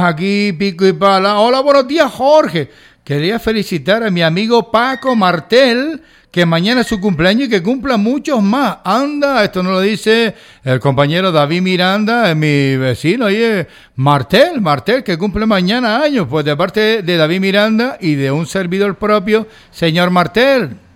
Aquí pico y pala. Hola, buenos días, Jorge. Quería felicitar a mi amigo Paco Martel, que mañana es su cumpleaños y que cumpla muchos más. Anda, esto no lo dice el compañero David Miranda, mi vecino, oye, Martel, que cumple mañana años. Pues de parte de David Miranda y de un servidor propio, señor Martel.